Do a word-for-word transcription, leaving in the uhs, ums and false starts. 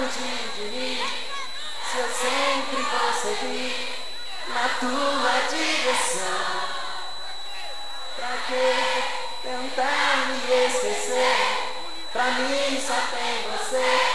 longe de mim, se eu sempre vou seguir na tua direção? Pra que tentar me esquecer? Pra mim só tem você.